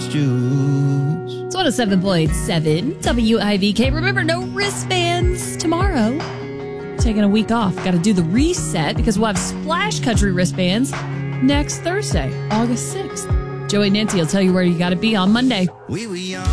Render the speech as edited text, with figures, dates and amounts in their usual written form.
juice. It's 107.7 WIVK. Remember, no wristbands tomorrow. Taking a week off. Got to do the reset because we'll have Splash Country wristbands next Thursday, August 6th. Joey and Nancy will tell you where you got to be on Monday. We were young.